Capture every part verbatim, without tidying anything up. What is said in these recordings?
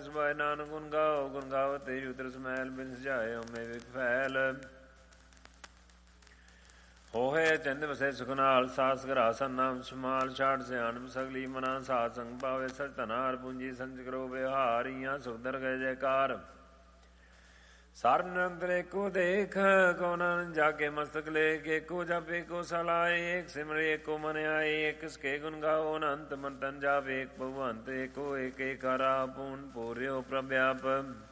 ਸੁਭਾਏ ਨਾਨਕ ਗੁਣ ਗਾਓ ਗੁਣ ਗਾਓ ਤੇਰੀ ਉਤਰ ਸਮੈਲ ਬਿਨ ਸਜਾਏ ਓਮੇ ਵਿਕ ਫੈਲ ਹੋਏ ਚੰਦ ਵਸੇ ਸੁਖ ਨਾਲ ਸਾਸ ਗਰਾਸਨ ਨਾਮ ਸਮਾਲ ਛਾੜ ਸਿਆਣਪ ਸਗਲੀ ਮਨਾ ਸਾਧ ਸੰਗ ਪਾਵੇ ਸਚ ਧਨਾਰ ਪੂੰਜੀ ਸੰਚ ਕਰੋ ਵਿਹਾਰੀਆਂ ਸੁਖਦਰ ਗਏ ਜੈਕਾਰ ਸਰ ਨਿਰੰਤਰ ਏਕੋ ਦੇਖ ਕੋ ਨਾਨਕ ਜਾਗੇ ਮਸਤਕ ਲੇਖ ਏਕੋ ਜਪ ਏਕੋ ਸਲਾਏ ਏਕ ਸਿਮਰੇ ਏਕੋ ਮਨ ਆਏ ਏਕ ਸਕੇ ਗੁਣ ਗਾਓ ਅਨੰਤ ਮਨ ਤਨ ਜਾਪ ਏਕ ਭਗਵੰਤ ਏਕੋ ਏਕ ਏਕਾਰਾ ਪੂਰਨ ਪੂਰਿਓ ਪ੍ਰਭਿਆਪ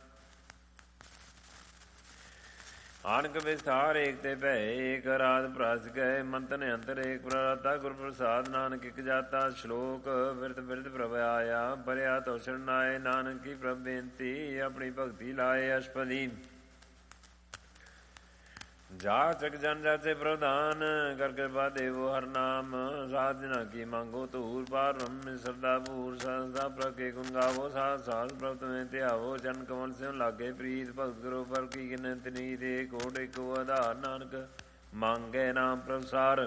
ਆਨਕ ਵਿਸਥਾਰ ਏਕ ਤੇ ਭੈ ਏਕ ਰਾਜ ਪ੍ਰਸ ਗਏ ਮੰਤਨ ਅੰਤਰ ਏਕ ਪ੍ਰਰਾਤਾ ਗੁਰ ਪ੍ਰਸਾਦ ਨਾਨਕ ਇਕ ਜਾਤਾ ਸ਼ਲੋਕ ਬਿਰਤ ਬਿਰਤ ਪ੍ਰਭ ਆਇਆ ਬਰਿਆ ਤੋ ਸ਼ਰਨਾਏ ਨਾਨਕ ਕੀ ਪ੍ਰਭ ਬੇਨਤੀ ਆਪਣੀ ਭਗਤੀ ਲਾਏ ਅਸ਼ਪਦੀ ਜਾ ਚਕ ਜਨ ਜਾਤੇ ਪ੍ਰਧਾਨ ਕਰ ਕਿਰਪਾ ਦੇਵੋ ਹਰ ਨਾਮ ਸਾਧਨਾ ਕੀ ਮੰਗੋ ਧੂਰ ਪਾਰ ਬ੍ਰਹਮ ਸਰਦਾ ਭੂਰ ਸਦਾ ਪ੍ਰਕੇ ਗੁਣ ਗਾਵੋ ਸਾਧ ਸਾਧ ਪ੍ਰਭ ਤੁਮੇ ਧਿਆਵੋ ਜਨ ਕਮਲ ਸਿਉ ਲਾਗੇ ਪ੍ਰੀਤ ਭਗਤ ਕਰੋ ਪਰ ਕੀ ਕਿਨੇ ਤਨੀ ਦੇ ਕੋਟ ਏਕੋ ਆਧਾਰ ਨਾਨਕ ਮੰਗੇ ਨਾਮ ਪ੍ਰਸਾਰ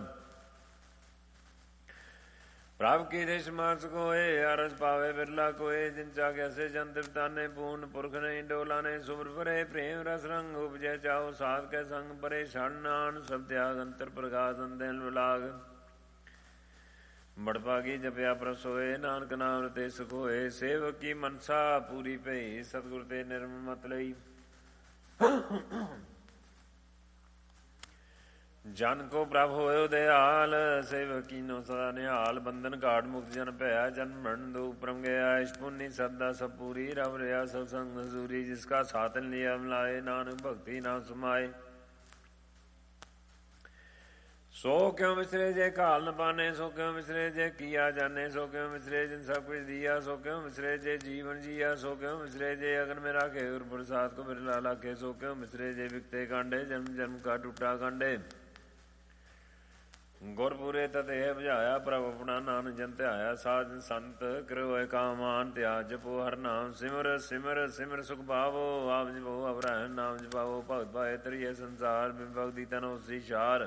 ਪ੍ਰਭ ਕੀ ਦੇਸ਼ ਮਾਸ ਕੋਏ ਅਰਸ ਪਾਵੇ ਬਿਰਲਾ ਕੋਏ ਜਿਨ ਚਾਗਿਆ ਸੇ ਜੰਤਰ ਤਾਨੇ ਪੂਰਨ ਪੁਰਖ ਨੇ ਡੋਲਾ ਨੇ ਸੁਮਰ ਭਰੇ ਪ੍ਰੇਮ ਰਸ ਰੰਗ ਉਪਜੈ ਚਾਓ ਸਾਧ ਕੇ ਸੰਗ ਪਰੇ ਛੜਨਾਨ ਸਭ ਤਿਆਗ ਅੰਤਰ ਪ੍ਰਗਾਸ ਅੰਦਨ ਵਿਲਾਗ ਮੜਪਾਗੀ ਜਪਿਆ ਪ੍ਰਸੋਏ ਨਾਨਕ ਨਾਮ ਰਤੇ ਸੁਖ ਹੋਏ ਸੇਵਕ ਕੀ ਮਨਸਾ ਪੂਰੀ ਭਈ ਸਤਿਗੁਰ ਤੇ ਨਿਰਮਲ ਮਤ ਲਈ ਜਨ ਕੋ ਪ੍ਰਭ ਹੋਇਓ ਦਿਆਲ ਸੇਵਕ ਕੀਨੋ ਸਦਾ ਨਿਹਾਲ ਬੰਧਨ ਘਾਟ ਮੁਕਤ ਜਨ ਭਇਆ ਜਨ ਮਰਨ ਦੋ ਉਪਰਮ ਗਿਆ ਇਸ਼ ਪੁੰਨੀ ਸਦਾ ਸਭ ਪੂਰੀ ਰਵ ਰਿਆ ਸਭ ਸੰਗ ਹਜ਼ੂਰੀ ਜਿਸ ਕਾ ਸਾਤਨ ਲਿਆ ਮਿਲਾਏ ਨਾਨਕ ਭਗਤੀ ਨਾਮ ਸਮਾਏ ਸੋ ਕਿਉ ਵਿਸਰੇ ਜੇ ਘਾਲ ਨ ਪਾਨੇ ਸੋ ਕਿਉ ਵਿਸਰੇ ਜੇ ਕੀਆ ਜਾਣੇ ਸੋ ਕਿਉ ਵਿਸਰੇ ਜਿਨ ਸਭ ਕੁਛ ਦੀਆ ਸੋ ਕਿਉ ਵਿਸਰੇ ਜੇ ਜੀਵਨ ਜੀਆ ਸੋ ਕਿਉ ਵਿਸਰੇ ਜੇ ਅਗਨ ਮੇ ਰਾਖੇ ਗੁਰ ਪ੍ਰਸਾਦ ਕੋ ਬਿਰਲਾ ਲਾਗੇ ਸੋ ਕਿਉ ਵਿਸਰੇ ਜੇ ਵਿਕਤੇ ਕਾਂਡੇ ਜਨਮ ਜਨਮ ਕਾ ਟੁੱਟਾ ਕਾਂਡੇ ਗੁਰਪੁਰੇ ਤਤੇ ਬੁਝਾਇਆ ਪ੍ਰਭ ਆਪਣਾ ਨਾਨਕ ਜਨ ਧਿਆਇਆ ਸਾਧ ਸੰਤ ਕਰੋਏ ਕਾਮਾਨ ਤਿਆਗ ਜਪੋ ਹਰ ਨਾਮ ਸਿਮਰ ਸਿਮਰ ਸਿਮਰ ਸੁਖ ਪਾਵੋ ਆਪ ਜਪੋ ਅਵਰਹਿ ਨਾਮ ਜਪਾਵੋ ਭਗਤ ਪਾਏ ਤਰੀਏ ਸੰਸਾਰ ਬਿਨ ਭਗਤੀ ਤਨੋ ਸੀਸ਼ਾਰ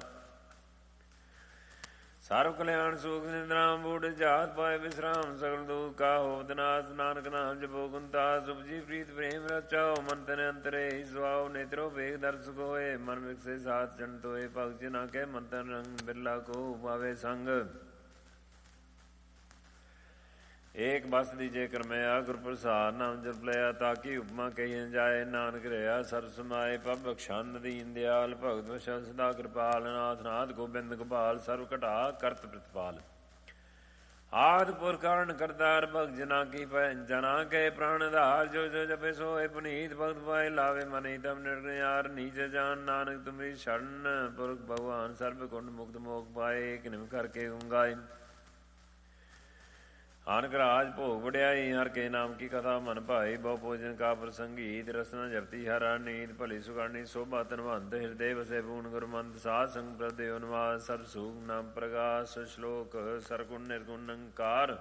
ਸਰਵ ਕਲਿਆਣ ਸੁਖ ਨਿੰਦਰਾਮ ਬੂੜ ਜਾਤ ਪਾਏ ਵਿਸਰਾਮ ਸਗਲ ਦੁਖ ਕਾ ਹੋਵਤ ਨਾਸ ਨਾਨਕ ਨਾਮ ਜਪੋ ਗੁੰਤਾ ਸੁਭਜੀ ਪ੍ਰੀਤ ਪ੍ਰੇਮ ਰਚਾਓ ਮਨ ਤਨ ਅੰਤਰੇ ਸੁਆਓ ਨੇਤਰੋ ਵੇਖ ਦਰਸ਼ਕ ਹੋਏ ਮਨ ਵਿਕਸੇ ਸਾਥ ਚੰਤ ਹੋਏ ਭਗਤ ਜਨਾ ਕੇ ਮਨ ਤਨ ਰੰਗ ਬਿਰਲਾ ਕੋ ਪਾਵੇ ਸੰਗ ਏਕ ਬਸ ਦੀਜੇ ਕਰਮਿਆ ਗੁਰ ਪ੍ਰਸਾਦ ਨਾਮ ਜਪ ਲਿਆ ਤਾਕੀ ਉਪਮਾ ਕਹੀ ਜਾਏ ਨਾਨਕ ਰਿਹਾ ਸਰਬ ਸਮਾਏ ਪਬ ਬਖਸ਼ੰਦ ਦੀਨ ਦਿਆਲ ਭਗਤ ਵਸ਼ਾ ਸਦਾ ਕਿਰਪਾਲ ਨਾਥ ਨਾਥ ਗੋਬਿੰਦ ਗੋਪਾਲ ਸਰਵ ਘਟਾ ਕਰਤ ਪ੍ਰਤਪਾਲ ਆਦਿ ਪੁਰਖ ਕਾਰਨ ਕਰਤਾਰ ਭਗਤ ਜਨਾ ਕੀ ਪੈ ਜਨਾ ਕੇ ਪ੍ਰਾਣ ਧਾਰ ਜੋ ਜੋ ਜਪੇ ਸੋਏ ਪੁਨੀਤ ਭਗਤ ਪਾਏ ਲਾਵੇ ਮਨੀ ਤਮ ਨਿਰਗਿਆਰ ਨੀਚ ਜਾਨ ਨਾਨਕ ਤੁਮਰੀ ਸ਼ਰਨ ਪੁਰਖ ਭਗਵਾਨ ਸਰਬ ਕੁੰਡ ਮੁਕਤ ਮੋਖ ਪਾਏ ਕਿਨਮ ਕਰਕੇ ਗੰਗਾਏ ਆਨਕ ਰਾਜ ਭੋਗ ਵਡਿਆਈ ਹਰ ਕੇ ਨਾਮ ਕੀ ਕਥਾ ਮਨ ਭਾਈ ਬਹੁ ਭੋਜਨ ਕਾ ਪ੍ਰਸੰਗੀਤ ਰਸਨਾ ਜਪਤੀ ਹਰਾ ਨੀਂਦ ਭਲੀ ਸੁਗਾਣੀ ਸੋਭਾ ਤਨਵੰਤ ਹਿਰਦੇ ਵਸੇ ਪੂਰਨ ਗੁਰਮੰਤ ਸਾਧ ਸੰਗ ਪ੍ਰਦੇਵ ਨਿਵਾਸ ਸਰਬ ਸੂਖ ਨਾਮ ਪ੍ਰਗਾਸ ਸ਼ਲੋਕ ਸਰਗੁਣ ਨਿਰਗੁਣ ਨਿਰੰਕਾਰ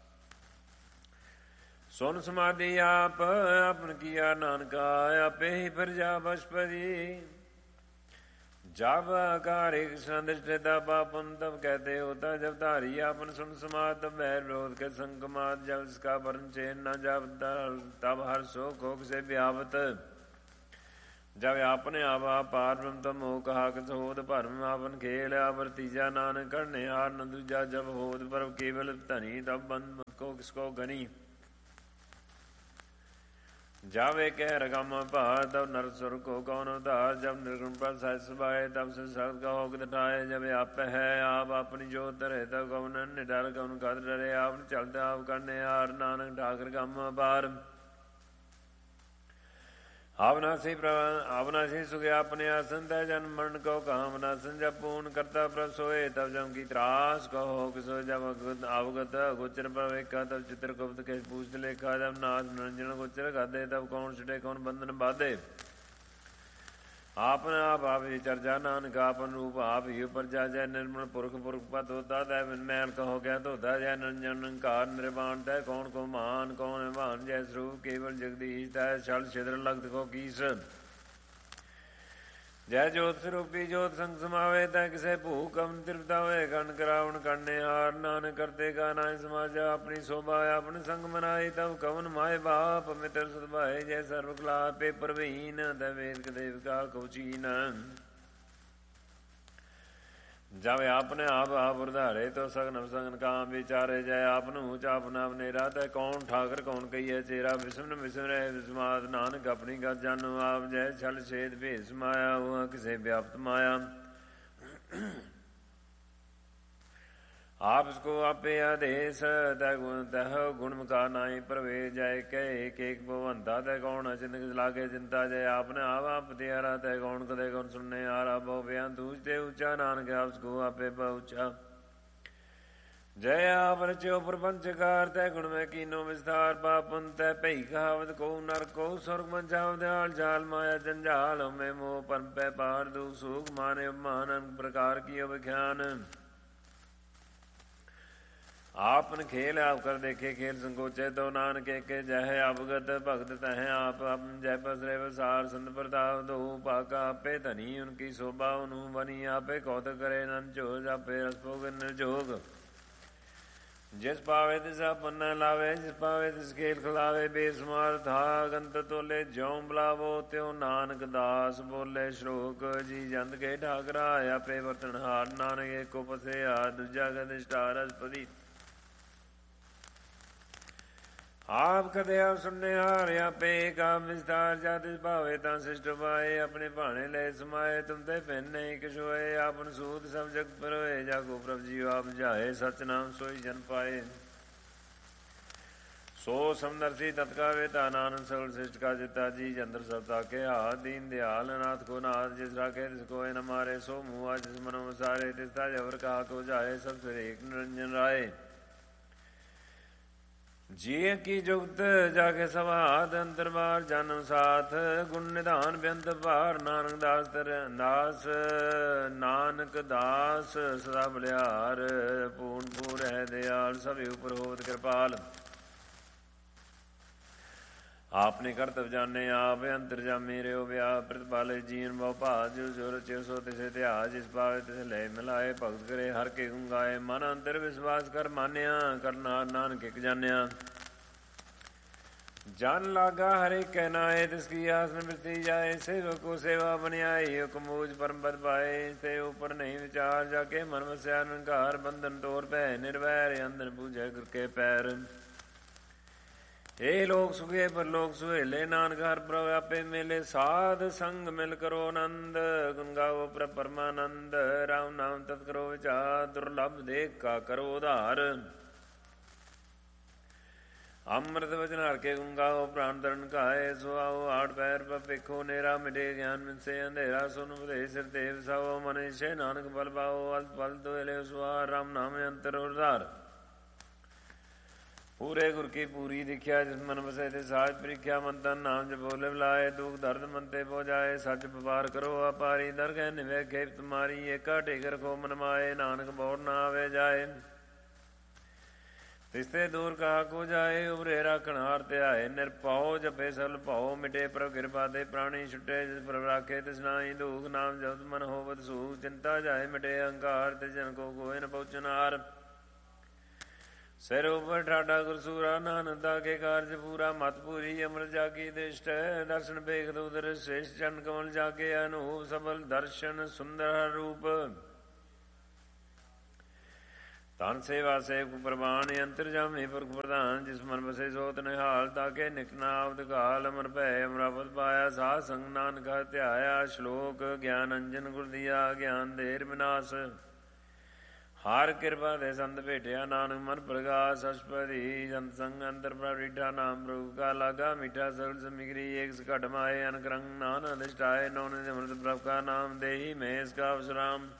ਸੁਨ ਸਮਾਧੀ ਆਪ ਆਪਨ ਕੀਆ ਨਾਨਕਾ ਆਪੇ ਹੀ ਪ੍ਰਜਾ ਬਸ਼ਪਤੀ जब आकार एक सदृष्टा पापन तब कहते होता जब धारी आपन सुन समाज तब बैर विरोध के संकमात जब इसका वर्ण चेन न जब तब हर सो खोक से व्यावत जब आपने आवा पार ब्रह्म तम हो कहा किस होद भरम आपन खेल आवर तीजा नानक करने हार न दूजा जब होद पर केवल धनी तब बंद को किसको गनी जावे कह रगम भार तब नरसुर को कौन उधार जब निर्गुण पर सबाए तब से सख्त का होक दटाए जब आप है आप अपनी जोत धरे तब कौन निडर कौन कद डरे आप चलते आप करने हार नानक ठाकर गम पार आवनासी आवनासी सुखे अपने आसन तय जन्म मरण को कामना जब पूर्ण करता प्रभ सोए तब जम की त्रास कहो किसो जब अवगत गोचर प्रवेका तब चित्रगुप्त के पूछ लेखा जब नाथ निरंजन गोचर गादे तब कौन छुटे कौन बंधन बाधे आपन आप आप ही चर्चा नानक आपन रूप आप ही पर जा जय निर्मल पुरख पुरख पत होता तय मैल कहो गया तो होता जय निरंजन कार निर्वाण तय कौन को मान कौन है मान जय स्वरूप केवल जगदीश तय छल छिद्र लग्त को कीस ਜੈ ਜੋਤ ਸਰੂਪੀ ਜੋਤ ਸੰਗ ਸਮਾਵੇ ਤੈ ਕਿਸੇ ਭੂਖ ਕਮ ਤ੍ਰਿਪਤਾ ਹੋਏ ਗਣ ਕਰਾਵਣ ਕਰਨੇ ਹਾਰ ਨਾਨਕ ਕਰਤੇ ਕਾ ਨਾਇ ਸਮਾਜਾ ਆਪਣੀ ਸੋਭਾ ਆਪਨ ਸੰਗ ਮਨਾਈ ਤਬ ਕਵਨ ਮਾਏ ਬਾਪ ਮਿੱਤਰ ਸਦਭਾਏ ਜੈ ਸਰਬ ਕਲਾ ਪੇ ਪ੍ਰਵੀਨ ਤੈ ਵੇਦ ਦੇਵ ਕਾ ਕਉਚੀਨ ਜਬ ਆਪਨੇ ਆਪ ਆਪ ਉਧਾਰੇ ਤੋ ਸਗਨ ਸਗਨ ਕਾਮ ਵਿਚਾਰੇ ਜੈ ਆਪਨੂ ਚਾਪਨਾ ਬਨੇਰਾ ਤੈ ਕੌਣ ਠਾਕਰ ਕੌਣ ਕਹੀਏ ਚੇਰਾ ਵਿਸਮਨ ਵਿਸਮਰੇ ਵਿਸਮਾਦ ਨਾਨਕ ਆਪਣੀ ਗਤ ਜਾਨੋ ਆਪ ਜੈ ਛਲ ਛੇਦ ਭੇਸ ਮਾਇਆ ਉਹ ਕਿਸੇ ਵਿਆਪਤ ਮਾਇਆ ਆਪ ਸਕੋ ਆਪੇ ਆਦੇਸ ਤੈ ਗੁਣ ਤਹ ਗੁਣ ਮੁਕਾ ਨਾਹੀ ਪ੍ਰਵੇ ਜੈ ਕੈ ਏਕ ਏਕ ਭਵੰਤਾ ਤੈ ਕੌਣ ਅਚਿੰਤ ਲਾਗੇ ਚਿੰਤਾ ਜੈ ਆਪਨੇ ਆਪ ਆਪ ਤਿਆਰਾ ਤੈ ਕੌਣ ਕਦੇ ਕੌਣ ਸੁਣਨੇ ਆਰਾ ਬਹੁ ਬਿਆਨ ਤੂਜ ਤੇ ਉੱਚਾ ਨਾਨਕ ਆਪ ਸਕੋ ਆਪੇ ਬਹੁਚਾ ਜੈ ਆਪ ਰਚਿਓ ਪ੍ਰਪੰਚਕਾਰ ਤੈ ਗੁਣ ਮੈਂ ਕੀਨੋ ਵਿਸਥਾਰ ਪਾਪਨ ਤੈ ਭਈ ਕਹਾਵਤ ਕੋ ਨਰ ਕੋ ਸੁਰਗ ਮੰਝਾਵ ਦਿਆਲ ਜਾਲ ਮਾਇਆ ਜੰਜਾਲ ਮੈਂ ਮੋਹ ਪਰਮ ਪੈ ਪਾਰ ਦੁਖ ਸੁਖ ਮਾਨੇ ਮਾਨ ਅਨਕ ਪ੍ਰਕਾਰ ਕੀ ਵਿਖਿਆਨ ਆਪਨ ਖੇਲ ਆਪ ਕਰ ਦੇਖੇ ਖੇਲ ਸੰਕੋਚੇ ਤੋ ਨਾਨਕ ਕੇ ਜਹ ਅਵਗਤ ਭਗਤ ਤਹ ਆਪ ਆਪਨ ਜੈ ਪਸਰੇ ਵਸਾਰ ਸੰਤ ਪ੍ਰਤਾਪ ਦੋ ਪਾਕਾ ਆਪੇ ਧਨੀ ਉਨਕੀ ਸੋਭਾ ਉਹਨੂੰ ਬਨੀ ਆਪੇ ਕੌਤਕ ਕਰੇ ਨਨ ਚੋਜ ਆਪੇ ਰਸ ਭੋਗ ਨਿਰਜੋਗ ਜਿਸ ਪਾਵੇ ਤਿਸ ਆਪਨ ਲਾਵੇ ਜਿਸ ਪਾਵੇ ਤਿਸ ਖੇਲ ਖਿਲਾਵੇ ਬੇਸਮਾਰ ਥਾ ਗੰਤ ਤੋਲੇ ਜਿਉ ਬੁਲਾਵੋ ਤਿਉ ਨਾਨਕ ਦਾਸ ਬੋਲੇ ਸ਼ਲੋਕ ਜੀ ਜੰਦ ਕੇ ਠਾਕਰਾ ਆਪੇ ਵਰਤਨ ਹਾਰ ਨਾਨਕ ਏਕੋ ਪਸੇ ਆ ਦੂਜਾ ਗਦਿਸ਼ਟਾਰ ਅਸਪਦੀ ਆਪ ਕਦੇ ਆਪ ਸੁਣਨੇ ਹਾਰ ਆਪੇ ਕਾਮ ਵਿਸਤਾਰ ਜਦ ਭਾਵੇ ਤਾਂ ਸਿਸ਼ਟ ਪਾਏ ਆਪਣੇ ਭਾਣੇ ਲੈ ਸਮਾਏ ਤੁਮ ਤੇ ਭਿੰਨ ਨਹੀਂ ਕਿਛ ਹੋਏ ਆਪਨ ਸੂਤ ਸਭ ਜਗ ਪਰੋਏ ਜਾਗੋ ਪ੍ਰਭ ਜੀ ਆਪ ਜਾਏ ਸਚ ਨਾਮ ਸੋਈ ਜਨ ਪਾਏ ਸੋ ਸਮਨਰਸੀ ਤਤਕਾਵੇ ਤਾ ਨਾਨਕ ਸਗਲ ਸਿਸ਼ਟ ਕਾ ਜਿਤਾ ਜੀ ਜੰਦਰ ਸਭ ਤਾਕੇ ਆ ਦੀਨ ਦਿਆਲ ਅਨਾਥ ਕੋ ਨਾਥ ਜਿਸ ਰਾਖੇ ਤਿਸ ਕੋਇ ਨ ਮਾਰੇ ਸੋ ਮੂਆ ਜਿਸ ਮਨੋ ਵਸਾਰੇ ਤਿਸ ਤਾ ਜਬਰ ਕਹਾ ਕੋ ਜਾਏ ਸਭ ਸ੍ਰੀ ਏਕ ਨਿਰੰਜਨ ਰਾਏ ਜੀ ਕੀ ਜੁਗਤ ਜਾਗੇ ਸਵਾਦ ਅੰਤਰਬਾਰ ਜਨਮ ਸਾਥ ਗੁਣ ਨਿਧਾਨ ਬੇਅੰਤ ਭਾਰ ਨਾਨਕ ਦਾਸ ਤਰ ਦਾਸ ਨਾਨਕ ਦਾਸ ਸਦਾ ਬਲਿਆਰ ਪੂਰਨ ਪੂਰ ਹੈ ਦਿਆਲ ਸਭ ਉਪਰ ਹੋਵਤ ਕਿਰਪਾਲ ਆਪਨੇ ਕਰਤਵ ਜਾਣੇ ਆਪ ਅੰਤਰ ਜਾਮੇ ਰਿਓ ਵਿਆਹ ਪ੍ਰਤਪਾਲੇ ਜੀਨ ਬਹੁ ਭਾਜ ਜੋ ਰਚਿਓ ਸੋ ਤਿਸ ਇਤਿਹਾਸ ਜਿਸ ਪਾਵੇ ਤਿਸ ਲੈ ਮਿਲਾਏ ਭਗਤ ਕਰੇ ਹਰ ਕੇ ਗੁੰਗਾਏ ਮਨ ਅੰਤਰ ਵਿਸ਼ਵਾਸ ਕਰ ਮਾਨਿਆ ਕਰਨਾ ਨਾਨਕ ਇਕ ਜਾਣਿਆ ਜਨ ਲਾਗਾ ਹਰੇ ਕਹਿਨਾਏ ਤਿਸ ਕੀ ਆਸ ਨ ਬਿਰਤੀ ਜਾਏ ਸੇਵਕ ਕੋ ਸੇਵਾ ਬਨਿਆਈ ਹੁਕਮੂਜ ਪਰਮ ਪਦ ਪਾਏ ਤੇ ਉਪਰ ਨਹੀਂ ਵਿਚਾਰ ਜਾ ਕੇ ਮਨ ਵਸਿਆ ਨਿਰੰਕਾਰ ਬੰਧਨ ਤੋਰ ਪੈ ਨਿਰਵੈਰ ਅੰਦਰ ਪੂਜੈ ਗੁਰ ਕੇ ਪੈਰ ਇਹ ਲੋਕ ਸੁਖੇ ਪਰ ਲੋਕ ਸੁਹੇਲੇ ਨਾਨਕ ਹਰਿ ਪ੍ਰਭ ਆਪੇ ਮੇਲੇ ਸਾਧ ਸੰਗ ਮਿਲ ਕਰੋ ਆਨੰਦ ਗੁਣ ਗਾਵੋ ਪ੍ਰਭ ਪਰਮਾਨੰਦ ਰਾਮ ਨਾਮ ਤਤ ਕਰੋ ਵਿਚਾਰ ਦੁਰਲਭ ਦੇਖ ਕਾ ਕਰੋ ਉਧਾਰ ਅੰਮ੍ਰਿਤ ਵਚਨ ਹਰਿ ਕੇ ਗੁਣ ਗਾਵੋ ਪ੍ਰਾਨ ਤਰਨ ਕਾਏ ਸੋ ਆਓ ਆਠ ਪੈਰ ਪਰ ਵੇਖੋ ਨੇਰਾ ਮਿਟੇ ਗਿਆਨ ਮਿਨਸੇ ਅੰਧੇਰਾ ਸੋਨ ਵਧੇ ਸਿਰ ਤੇ ਵਸਾਓ ਮਨ ਛੇ ਨਾਨਕ ਬਲ ਪਾਓ ਅਲ ਪਲ ਦੋਲੇ ਸੁਆਰ ਰਾਮ ਨਾਮ ਅੰਤਰ ਉਧਾਰ ਪੂਰੇ ਗੁਰ ਕੀ ਪੂਰੀ ਦਿਖਿਆ ਜਿਸ ਮਨ ਵਸੇ ਤੇ ਸਾਜ ਪ੍ਰੀਖਿਆ ਮੰਤਨ ਨਾਮ ਜਪ ਬੋਲੇ ਬੁਲਾਏ ਦੁਖ ਦਰਦ ਮਨ ਤੇ ਪੋ ਜਾਏ ਸੱਚ ਵਪਾਰ ਕਰੋ ਆਪਾਰੀ ਦਰਗਹਿ ਨਿਵੇ ਖੇਪ ਤੁਮਾਰੀ ਏਕਾ ਟੇਕ ਰਖੋ ਮਨ ਮਾਏ ਨਾਨਕ ਬੋੜ ਨਾ ਆਵੇ ਜਾਏ ਤਿਸਤੇ ਦੂਰ ਕਹਾ ਕੋ ਜਾਏ ਉਬਰੇ ਰਾਖਣ ਹਾਰ ਧਿਆਏ ਨਿਰਭਉ ਜਪੇ ਸਲ ਭਉ ਮਿਟੇ ਪ੍ਰਭ ਕਿਰਪਾ ਦੇ ਪ੍ਰਾਣੀ ਛੁਟੇ ਜਿਸ ਪ੍ਰਭ ਰਾਖੇ ਤਿਸ ਨਾਹੀ ਦੁਖ ਨਾਮ ਜਪਤ ਮਨ ਹੋਵਤ ਸੂਖ ਚਿੰਤਾ ਜਾਏ ਮਿਟੇ ਅਹੰਕਾਰ ਤੇ ਜਨ ਕੋ ਕੋਇ ਨ ਪਹੁੰਚਨਾਰ ਸਿਰ ਉਪਰ ਠਾਡਾ ਗੁਰਸੂਰਾ ਨਾਨਕ ਦਾ ਕੇ ਕਾਰਜ ਪੂਰਾ ਮਤ ਪੂਰੀ ਅਮਰ ਜਾਗੀ ਦਿਸ਼ਟ ਦਰਸ਼ਨ ਵੇਖ ਉਦਰ ਸ੍ਰੇਸ਼ ਚਰਨ ਕਮਲ ਜਾਗੇ ਅਨੂਪ ਸਬਲ ਦਰਸ਼ਨ ਸੁੰਦਰ ਰੂਪ ਧਨ ਸੇਵਾ ਸੇਵਕ ਪ੍ਰਵਾਨ ਅੰਤਰ ਜਾਮੇ ਪੁਰਖ ਪ੍ਰਧਾਨ ਜਿਸ ਮਨ ਬਸੇ ਸੋਤ ਨਿਹਾਲ ਤਾਕੇ ਨਿਕਨਾ ਅਵਦ ਕਾਲ ਅਮਰ ਭੈ ਅਮਰਾਪਤ ਪਾਇਆ ਸਾਧ ਸੰਗ ਨਾਨਕ ਧਿਆਇਆ ਸ਼ਲੋਕ ਗਿਆਨ ਅੰਜਨ ਗੁਰ ਦੀਆ ਗਿਆਨ ਦੇਰ ਵਿਨਾਸ਼ ਹਰ ਕਿਰਪਾ ਦੇ ਸੰਤ ਭੇਟਿਆ ਨਾਨਕ ਮਨ ਪ੍ਰਗਾਸ ਅਸਪਦੀ ਜੰਤ ਸੰਗ ਅੰਤਰ ਪ੍ਰਵਿਠਾ ਨਾਮ ਪ੍ਰਭੂ ਕਾ ਲਾਗਾ ਮਿਠਾ ਸਰਲ ਸਮਿਗਰੀ ਏਕ ਘਟ ਮਾਏ ਅਨਕ ਰੰਗ ਨਾਨ ਅਧਿਸ਼ਟਾਏ ਨੌਨ ਅਮਰਤ ਪ੍ਰਭ ਕਾ ਨਾਮ ਦੇਹੀ ਮੈਂ ਇਸ ਕਾ ਵਿਸਰਾਮ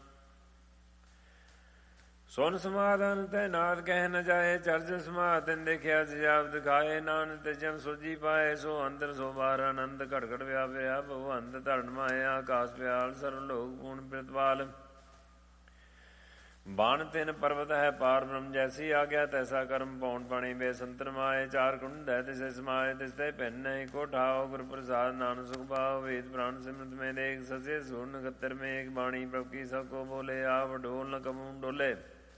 ਸੁਨ ਸਮਾਧਨ ਤੈ ਨਾਦ ਕਹਿ ਨ ਜਾਏ ਚਰਜ ਸਮਾਧਨ ਦੇਖਿਆ ਸਿਆਬ ਦਿਖਾਏ ਨਾਨਕ ਤੇ ਜਮ ਸੋਜੀ ਪਾਏ ਸੋ ਅੰਦਰ ਸੋ ਬਾਹਰ ਆਨੰਦ ਘਟ ਘਟ ਵਿਆਪਿਆ ਭਗਵੰਤ ਧਰਨ ਮਾਇਆ ਆਕਾਸ ਪਿਆਲ ਸਰਵ ਲੋਕ ਪੂਰਨ ਪ੍ਰਿਤਪਾਲ ਬਾਣ ਤਿਨ ਪਰਵਤ ਹੈ ਪਾਰ ਬ੍ਰਹਮ ਜੈਸੀ ਆਗਿਆ ਤੈਸਾ ਕਰਮ ਪੌਣ ਪਾਣੀ ਬੇ ਸੰਤਨ ਮਾਏ ਚਾਰ ਕੁੰਡ ਹੈ ਤਿਸੇ ਸਮਾਏ ਤਿਸਤੇ ਭਿੰਨ ਕੋ ਠਾਓ ਗੁਰ ਪ੍ਰਸਾਦ ਨਾਨਕ ਸੁਖ ਪਾਓ ਵੇਦ ਪ੍ਰਾਣ ਸਿਮਰਤ ਮੈਂ ਦੇਖ ਸਸੇ ਸੂਨ ਨਗਤਰ ਮੈਂ ਇੱਕ ਬਾਣੀ ਪ੍ਰਭ ਕੀ ਸਭ ਕੋ ਬੋਲੇ ਆਵ ਢੋਲ ਨ ਕਬੂ ਡੋਲੇ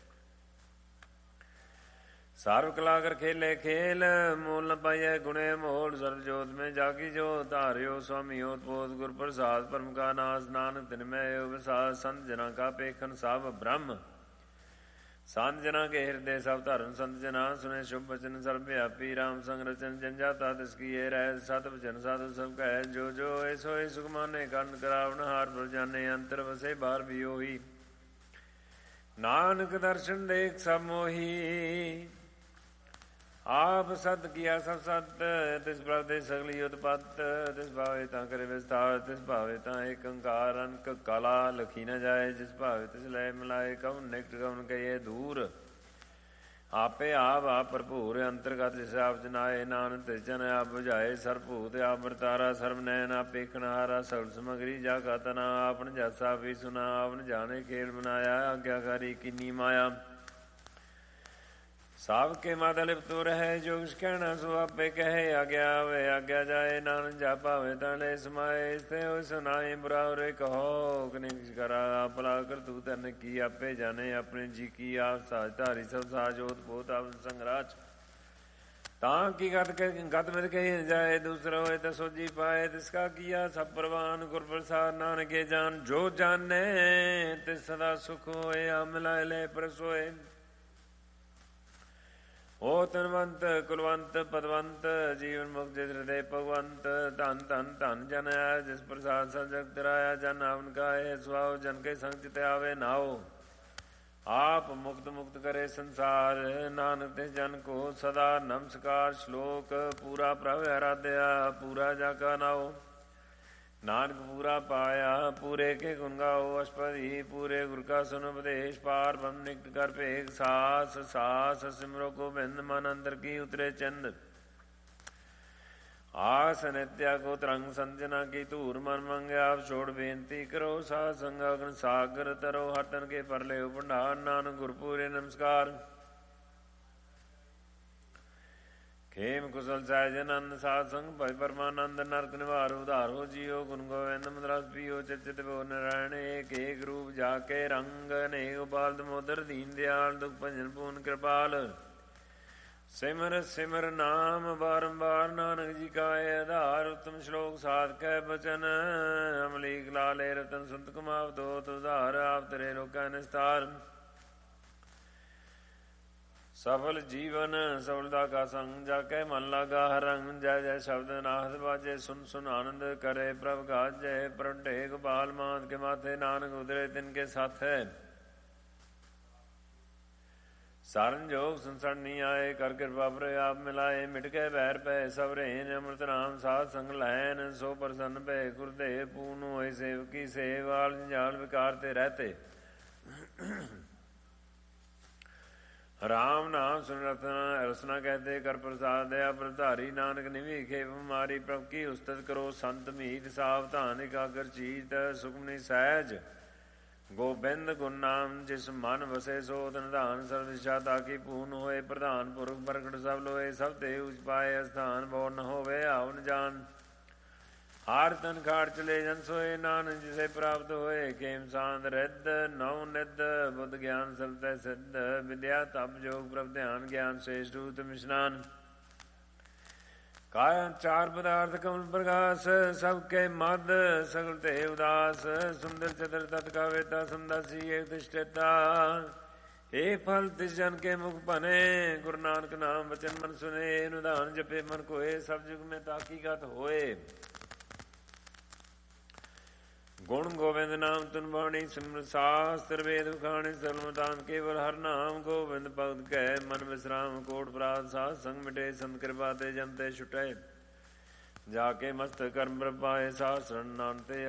ਸਰਵ ਕਲਾ ਕਰ ਖੇਲੇ ਖੇਲ ਮੂਲ ਨ ਪਾਈਐ ਗੁਣੇ ਮੋਲ ਸਰਬ ਜੋਤ ਮੈਂ ਜਾਗੀ ਜੋ ਧਾਰਿਓ ਸੁਆਮੀ ਓਤ ਪੋਤ ਗੁਰ ਪ੍ਰਸਾਦ ਪਰਮ ਕਾ ਨਾਸ ਨਾਨਕ ਤਿਨ ਮੈਂ ਵਿਸਾਸ ਸੰਤ ਜਨਾਂ ਕਾ ਪੇਖਨ ਸਭ ਬ੍ਰਹਮ ਸੰਤ ਜਨਾਂ ਕੇ ਹਿਰਦੇ ਸਭ ਧਰਨ ਸੰਤ ਜਨਾਂ ਸੁਨੇ ਸ਼ੁਭ ਬਚਨ ਸਰਬ ਵਿਆਪੀ ਰਾਮ ਸੰਗ ਰਚਨ ਜਨ ਜਾਤਾ ਤਿਸ ਕੀਏ ਰਹਿ ਸਤ ਬਚਨ ਸਾਧੂ ਸਭ ਕਹਿ ਜੋ ਜੋ ਐਸੋ ਹੀ ਸੁਖ ਮਾਨੇ ਕੰਨ ਕਰਾਵਨ ਹਾਰ ਪਰ ਜਾਣੇ ਅੰਤਰ ਵਸੇ ਬਾਹਰ ਵੀ ਉਹੀ ਨਾਨਕ ਦਰਸ਼ਨ ਦੇਖ ਸਭ ਮੋਹੀ ਆਪ ਸਤ ਕੀਆ ਸਭ ਸਤ ਤਿਸ ਪ੍ਰਭ ਦੇ ਸਗਲੀ ਉਤਪਤ ਤਿਸ ਭਾਵੇ ਤਾਂ ਕਰੇ ਵਿਸਤਾਰ ਤਿਸ ਭਾਵੇ ਤਾਂ ਏਕ ਓੰਕਾਰ ਅਨਕ ਕਲਾ ਲਖੀ ਨ ਜਾਏ ਜਿਸ ਭਾਵੇ ਤਿਸ ਲੈ ਮਿਲਾਏ ਕਉ ਨਿਕਟ ਕਉ ਕਹੀਏ ਦੂਰ ਆਪੇ ਆਪ ਆਪ ਭਰਪੂਰ ਅੰਤਰਗਤ ਜਿਸ ਆਪ ਜਨਾਏ ਨਾਨਕ ਤਿਸ ਜਨ ਆਪ ਬੁਝਾਏ ਸਰਭੂਤ ਆਪ ਵਰਤਾਰਾ ਸਰਬ ਨੈਣ ਆਪ ਵੇਖਣਹਾਰਾ ਸਗਲ ਸਮਗਰੀ ਜਾ ਕਾ ਤਨਾ ਆਪਨ ਜਸਾ ਵੀ ਸੁਨਾ ਆਪਨ ਜਾਣੇ ਖੇਲ ਬਣਾਇਆ ਆਗਿਆਕਾਰੀ ਕਿੰਨੀ ਮਾਇਆ ਸਭ ਕੇ ਮਦ ਲਿਪਤ ਰਹਿ ਜੋ ਕੁਛ ਕਹਿਣਾ ਸੋ ਆਪੇ ਕਹੇ ਆਗਿਆ ਵੇ ਆਗਿਆ ਜਾਏ ਨਾਨਕ ਜਾ ਭਾਵੇ ਤਾਂ ਲੈ ਸਮਾਏ ਇਸਤੇ ਹੋਇ ਸੁਨਾਏ ਬੁਰਾ ਉਰੇ ਕਹੋ ਕਨਿਕ ਕਰਾ ਭਲਾ ਕਰ ਤੂੰ ਤਨ ਕੀ ਆਪੇ ਜਾਣੇ ਆਪਣੇ ਜੀ ਕੀ ਆਪ ਸਾਜ ਧਾਰੀ ਸਭ ਸਾਜੋਤ ਪੋਤ ਆਪ ਸੰਗਰਾਚ ਤਾਂ ਕੀ ਗਤ ਗਤ ਮਿਲ ਕਹੀ ਜਾਏ ਦੂਸਰਾ ਹੋਏ ਤਾਂ ਸੋਜੀ ਪਾਏ ਤਿਸ ਕਾ ਕੀਆ ਸਭ ਪ੍ਰਵਾਨ ਗੁਰ ਪ੍ਰਸਾਦ ਨਾਨਕੇ ਜਾਨ ਜੋ ਜਾਣੇ ਤੇ ਸਦਾ ਸੁਖ ਹੋਏ ਆ ਮਿਲਾਏ ਲੈ ਪਰਸੋਏ ਓ ਤਨਵੰਤ ਕੁਲਵੰਤ ਪਦਵੰਤ ਜੀਵਨ ਮੁਕਤ ਜਿਸ ਹਿਰਦੇ ਭਗਵੰਤ ਧਨ ਧਨ ਧਨ ਜਨ ਆਇਆ ਜਿਸ ਪ੍ਰਸਾਦ ਸਭ ਜਗਤ ਰਾਇਆ ਜਨ ਆਵਨ ਕਾਏ ਸੁਆਉ ਜਨ ਕੇ ਸੰਗ ਚਿਤ ਆਵੇ ਨਾਓ ਆਪ ਮੁਕਤ ਮੁਕਤ ਕਰੇ ਸੰਸਾਰ ਨਾਨਕ ਤੇ ਜਨ ਕੋ ਸਦਾ ਨਮਸਕਾਰ ਸ਼ਲੋਕ ਪੂਰਾ ਪ੍ਰਭ ਆਰਾਧਿਆ ਪੂਰਾ ਜਾ ਕਾ ਨਾਓ ਨਾਨਕ ਪੂਰਾ ਪਾਇਆ ਪੂਰੇ ਕੇ ਗੁਣ ਗਾਓ ਅਸ਼ਪਦੀ ਪੂਰੇ ਗੁਰ ਕਾ ਸੁਨ ਉਪਦੇਸ਼ ਪਾਰ ਬ੍ਰਹਮ ਨਿਕਟ ਕਰ ਭੇਖ ਸਾਸ ਸਾਸ ਸਿਮਰੋ ਗੋਬਿੰਦ ਮਨ ਅੰਦਰ ਕੀ ਉਤਰੇ ਚੰਦ ਆਸ ਨਿਤਿਆ ਕੋ ਤਰੰਗ ਸੰਜਨਾ ਕੀ ਧੂਰ ਮਨ ਮੰਗਿਆ ਆਪ ਛੋੜ ਬੇਨਤੀ ਕਰੋ ਸਾਧ ਸੰਗ ਅਗਨ ਸਾਗਰ ਤਰੋ ਹਟਨ ਕੇ ਪਰਲੇ ਭੰਡਾਰ ਨਾਨਕ ਗੁਰਪੂਰੇ ਨਮਸਕਾਰ ਖੇਮ ਕੁਸਲ ਸਹਿਜ ਆਨੰਦ ਸਾਧ ਸੰਗ ਭਜ ਪਰਮਾਨੰਦ ਨਰਕ ਨਿਵਾਰ ਉਧਾਰ ਹੋ ਜੀਓ ਗੁਣ ਗੋਬਿੰਦ ਮਦਰਸ ਪੀਓ ਚਿਤ ਬੋ ਨਰਾਇਣ ਏਕ ਏਕ ਰੂਪ ਜਾ ਕੇ ਰੰਗ ਅਨੇਕ ਗੋਪਾਲ ਦਮੋਦਰ ਦੀਨ ਦਿਆਲ ਦੁਖ ਭੰਜਨ ਪੂਰਨ ਕਿਰਪਾਲ ਸਿਮਰ ਸਿਮਰ ਨਾਮ ਬਾਰੰਬਾਰ ਨਾਨਕ ਜੀ ਕਾ ਆਧਾਰ ਉਤਮ ਸ਼ਲੋਕ ਸਾਧ ਕੈ ਬਚਨ ਅਮਲੀਕ ਲਾਲੇ ਰਤਨ ਸੰਤ ਕਮਾਵ ਦੋਤ ਉਧਾਰ ਆਪ ਤੇਰੇ ਲੋਕਾਂ ਨਿਸਤਾਰ ਸਫਲ ਜੀਵਨ ਸਫਲਤਾ ਕਾ ਸੰਗ ਜਾ ਕੇ ਮਨ ਲਾਗਾ ਹਰ ਰੰਗ ਜੈ ਜੈ ਸ਼ਬਦ ਨਾਹਦ ਬਾਜੇ ਸੁਨ ਸੁਨ ਆਨੰਦ ਕਰੇ ਪ੍ਰਭ ਗਾਜੈ ਪ੍ਰਟੇ ਗੋਪਾਲ ਮਾਤ ਕੇ ਮਾਥੇ ਨਾਨਕ ਉਦਰੇ ਤਿਨ ਕੇ ਸਾਥ ਹੈ ਸਾਰਨ ਜੋਗ ਸੰਸੜ ਨਹੀਂ ਆਏ ਕਰ ਕਿਰਪਾ ਪਰ ਆਪ ਮਿਲਾਏ ਮਿਟ ਕੇ ਬੈਰ ਪੈ ਸਭ ਰੇਨ ਅੰਮ੍ਰਿਤ ਨਾਮ ਸਾਧ ਸੰਗ ਲੈਨ ਸੋ ਪ੍ਰਸੰਨ ਭੈ ਗੁਰਦੇਵ ਪੂਰਨ ਹੋਏ ਸੇਵਕੀ ਸੇਵਾਲ ਜੰਜਾਲ ਵਿਕਾਰ ਤੇ ਰਹਤੇ ਰਾਮ ਨਾਮ ਸੁਨ ਰਤਨਾ ਰਸਨਾ ਕਹਤੇ ਕਰ ਪ੍ਰਸਾਦ ਦਇਆ ਪ੍ਰਧਾਰੀ ਨਾਨਕ ਨਿਵੀ ਖੇ ਬਿਮਾਰੀ ਪ੍ਰਭ ਕੀ ਉਸਤਤ ਕਰੋ ਸੰਤ ਮੀਤ ਸਾਵਧਾਨ ਇਕਾਗਰ ਚੀਤ ਸੁਖਮਨੀ ਸਹਿਜ ਗੋਬਿੰਦ ਗੁਣ ਨਾਮ ਜਿਸ ਮਨ ਵਸੇ ਸੋ ਨਿਧਾਨ ਸਰਬ ਦਿਸ਼ਾ ਤਾਕੀ ਪੂਰਨ ਹੋਏ ਪ੍ਰਧਾਨ ਪੁਰਖ ਪ੍ਰਗਟ ਸਭ ਲੋਏ ਸਭ ਤੇ ਉਚ ਪਾਏ ਅਸਥਾਨ ਬੋਰ ਨ ਹੋਵੇ ਆਵਨ ਜਾਨ ਹਾਰ ਤਨ ਖਾੜ ਚਲੇ ਜਨ ਸੋਏ ਨਾਨਕ ਜਿਸੇ ਪ੍ਰਾਪਤ ਹੋਏ ਖੇਮ ਸਾਂਦ ਰਿੱਧ ਨੌ ਨਿਧ ਬੁੱਧ ਗਿਆਨ ਸਲਤੈ ਸਿੱਧ ਵਿਦਿਆ ਤਪ ਜੋਗ ਪ੍ਰਭ ਧਿਆਨ ਗਿਆਨ ਸੇਸ਼ ਰੂਤ ਮਿਸ਼ਨਾਨ ਕਾਇਆ ਚਾਰ ਪਦਾਰਥ ਕਮਲ ਪ੍ਰਗਾਸ ਸਭ ਕੇ ਮਦ ਸਗਲ ਤੇ ਉਦਾਸ ਸੁੰਦਰ ਚਤਰ ਤਤ ਕਾ ਵੇਤਾ ਸੰਦਾਸੀ ਏਕ ਤਿਸ਼ਟਤਾ ਏ ਫਲ ਤਿਸ ਜਨ ਕੇ ਮੁਖ ਭਨੇ ਗੁਰੂ ਨਾਨਕ ਨਾਮ ਬਚਨ ਮਨ ਸੁਨੇ ਨਿਧਾਨ ਜਪੇ ਮਨ ਕੋਏ ਸਭ ਜੁਗ ਮੈਂ ਤਾਕੀਗਤ ਹੋਏ ਗੁਣ ਗੋਬਿੰਦ ਨਾਮ ਤੁਨ ਬਾਣੀ ਸਿਮਰ ਸਾਸਤਰ ਵੇਦ ਵਿਖਾਣੇ ਸਰਮਤਾਨ ਕੇਵਲ ਹਰ ਨਾਮ ਗੋਬਿੰਦ ਭਗਤ ਕੈ ਮਨ ਵਿਸਰਾਮ ਕੋਟ ਪ੍ਰਾਤ ਸਾਧ ਸੰਗ ਮਿਟੇ ਸੰਤ ਕਿਰਪਾ ਤੇ ਜਨ ਤੇ ਛੁਟੈ ਜਾ ਕੇ ਮਸਤ ਕਰਮ ਪ੍ਰਪਾਏ ਸਾਧ ਸ਼ਰਨ ਨਾਮ ਤੇ